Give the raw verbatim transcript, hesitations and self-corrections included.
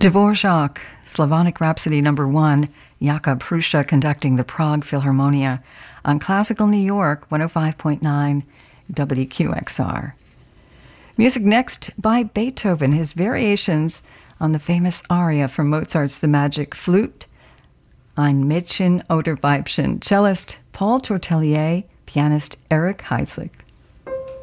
Dvorak, Slavonic Rhapsody number one, Jakub Hrusha conducting the Prague Philharmonia on Classical New York, one oh five point nine W Q X R. Music next by Beethoven, his variations on the famous aria from Mozart's The Magic Flute, Ein Mädchen oder Weibchen, cellist Paul Tortelier, pianist Eric Heidsieck.